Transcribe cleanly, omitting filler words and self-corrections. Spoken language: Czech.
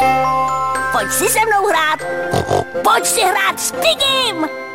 Pojď si se mnou hrát. Pojď si hrát s Pigim.